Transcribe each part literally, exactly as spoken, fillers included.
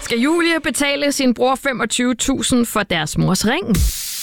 Skal Julie betale sin bror femogtyve tusind for deres mors ring?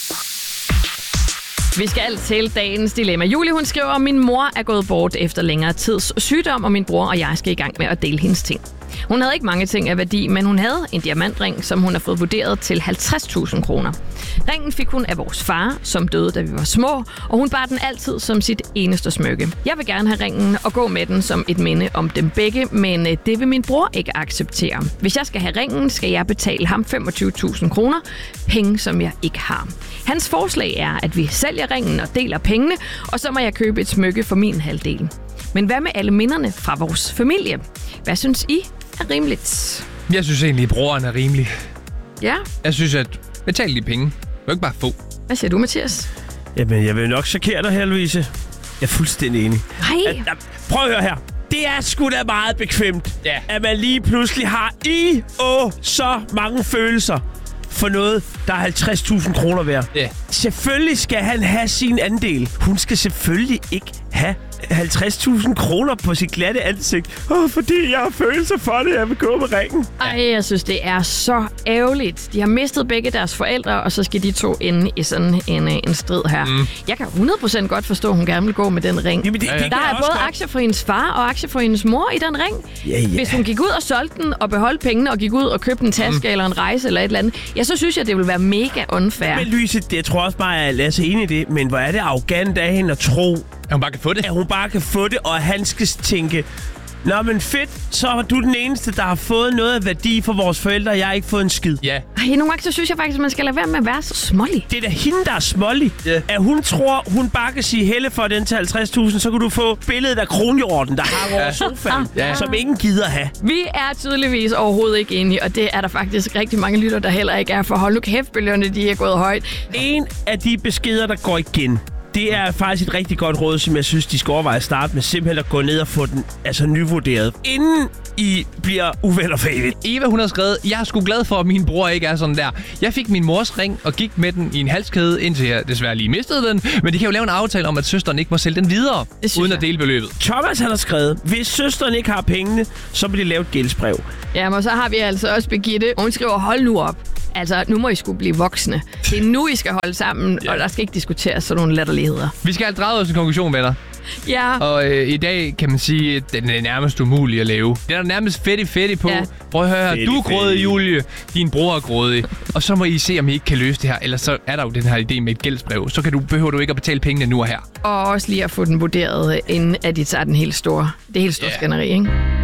Vi skal til dagens dilemma. Julie, hun skriver, at min mor er gået bort efter længere tids sygdom, og min bror og jeg skal i gang med at dele hendes ting. Hun havde ikke mange ting af værdi, men hun havde en diamantring, som hun har fået vurderet til halvtreds tusind kroner. Ringen fik hun af vores far, som døde, da vi var små, og hun bar den altid som sit eneste smykke. Jeg vil gerne have ringen og gå med den som et minde om dem begge, men det vil min bror ikke acceptere. Hvis jeg skal have ringen, skal jeg betale ham femogtyve tusind kroner, penge som jeg ikke har. Hans forslag er, at vi sælger ringen og deler pengene, og så må jeg købe et smykke for min halvdel. Men hvad med alle minderne fra vores familie? Hvad synes I er rimeligt? Jeg synes egentlig, at broren er rimelig. Ja? Jeg synes, at betale de penge. Du kan ikke bare få. Hvad siger du, Mathias? Jamen, jeg vil nok chokere dig her, Louise. Jeg er fuldstændig enig. Hej. Prøv at høre her. Det er sgu da meget bekvemt, ja. at man lige pludselig har i og så mange følelser for noget, der er halvtreds tusind kroner værd. Ja. Selvfølgelig skal han have sin andel. Hun skal selvfølgelig ikke have halvtreds tusind kroner på sit glatte ansigt. Åh, fordi jeg har følelser for det, jeg vil gå med ringen. Ej, jeg synes, det er så ærgerligt. De har mistet begge deres forældre, og så skal de to inde i sådan en, en strid her. Mm. Jeg kan hundrede procent godt forstå, at hun gerne vil gå med den ring. Jamen, det, ja, ja. Der er både godt. aktier for hendes far og aktier for hendes mor i den ring. Ja, ja. Hvis hun gik ud og solgte den og beholdt pengene og gik ud og købte en taske mm. eller en rejse eller et eller andet, ja, så synes jeg, det ville være mega unfair. Men Louise, det, jeg tror også bare, at jeg er Lasse enig i det, men hvor er det arrogant af hende at tro, at hun bare kan få det. At hun bare kan få det, og at han skal tænke, nå, men fedt, så er du den eneste, der har fået noget af værdi for vores forældre, og jeg har ikke fået en skid. Ja. Ej, nogle gange så synes jeg faktisk, at man skal lade være med at være så smålig. Det er da hende, der er smålig. Yeah. At hun tror, hun bare kan sige, Helle for den til halvtreds tusind, så kan du få billedet af kronhjorten, der har over sofaen, ja. som ingen gider have. Vi er tydeligvis overhovedet ikke enige, og det er der faktisk rigtig mange lytter, der heller ikke er. For hold nu kæft, bølgerne, de er gået højt. En af de beskeder, der går igen, det er faktisk et rigtig godt råd, som jeg synes, de skal overveje at starte med. Simpelthen at gå ned og få den altså nyvurderet, inden I bliver uvel og færdigt. Eva, hun har skrevet, jeg er sgu glad for, at min bror ikke er sådan der. Jeg fik min mors ring og gik med den i en halskæde, indtil jeg desværre lige mistede den. Men de kan jo lave en aftale om, at søsteren ikke må sælge den videre, uden jeg. at dele beløbet. Thomas han har skrevet, hvis søsteren ikke har pengene, så vil de lave et gældsbrev. Ja, og så har vi altså også Birgitte. Hun skriver, hold nu op. Altså, nu må I sgu blive voksne. Det er nu, I skal holde sammen, ja. og der skal ikke diskuteres sådan nogle latterligheder. Vi skal have draget os en konklusion, venner. Ja. Og øh, i dag kan man sige, at den er nærmest umulig at lave. Den er nærmest fedt på. Ja. Prøv at høre her. Du er grådig, Julie. Din bror er grådig. Og så må I se, om I ikke kan løse det her. Ellers så er der jo den her idé med et gældsbrev. Så kan du, behøver du ikke at betale pengene nu og her. Og også lige at få den vurderet, inden at de tager den helt store, det helt store yeah. skænderi, ikke?